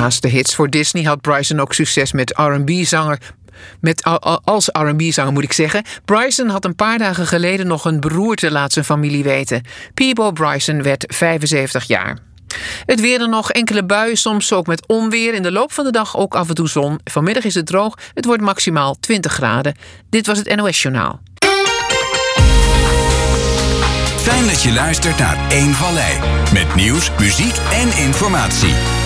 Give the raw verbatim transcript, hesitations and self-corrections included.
Naast de hits voor Disney had Bryson ook succes met R en B-zanger... Met, als R en B-zanger moet ik zeggen. Bryson had een paar dagen geleden nog een beroerte, laat zijn familie weten. Peabo Bryson werd vijfenzeventig jaar. Het weer er nog, enkele buien, soms ook met onweer. In de loop van de dag ook af en toe zon. Vanmiddag is het droog, het wordt maximaal twintig graden. Dit was het N O S Journaal. Fijn dat je luistert naar één Vallei. Met nieuws, muziek en informatie.